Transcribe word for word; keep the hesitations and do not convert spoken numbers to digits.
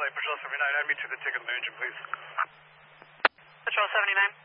L A, Patrol seventy-nine, add me to the ticket on the engine, please. Patrol seventy-nine.